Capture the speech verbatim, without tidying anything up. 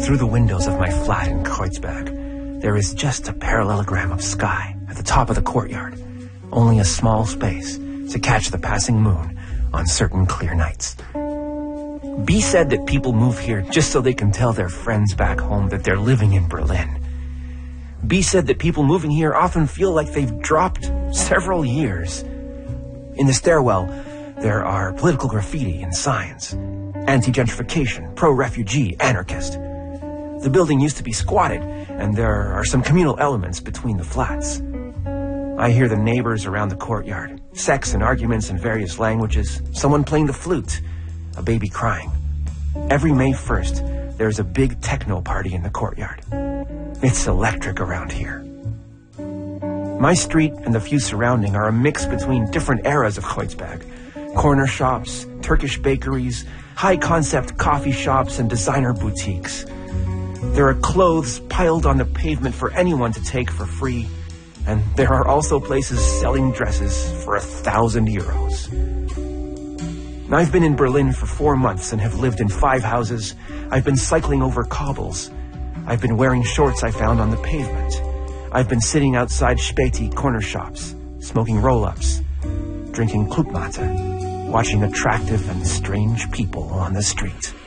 Through the windows of my flat in Kreuzberg, there is just a parallelogram of sky at the top of the courtyard, only a small space to catch the passing moon on certain clear nights. B said that people move here just so they can tell their friends back home that they're living in Berlin. B said that people moving here often feel like they've dropped several years. In the stairwell, there are political graffiti and signs. Anti-gentrification, pro-refugee, anarchist. The building used to be squatted, and there are some communal elements between the flats. I hear the neighbors around the courtyard, sex and arguments in various languages, someone playing the flute, a baby crying. Every May first, there's a big techno party in the courtyard. It's electric around here. My street and the few surrounding are a mix between different eras of Kreuzberg. Corner shops, Turkish bakeries, high-concept coffee shops, and designer boutiques. There are clothes piled on the pavement for anyone to take for free, and there are also places selling dresses for a thousand euros. I've been in Berlin for four months and have lived in five houses. I've been cycling over cobbles. I've been wearing shorts I found on the pavement. I've been sitting outside Späti corner shops, smoking roll-ups, drinking Clubmate, watching attractive and strange people on the street.